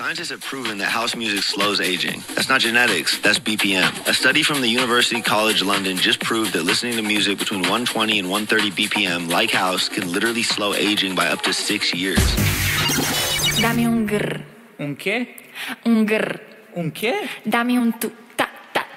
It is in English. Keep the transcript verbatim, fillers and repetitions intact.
Scientists have proven that house music slows aging. That's not genetics, that's B P M. A study from the University College London just proved that listening to music between one twenty and one thirty B P M, like house, can literally slow aging by up to six years. Dammi un grr. Un che? Un grr. Un che? Dammi un tu.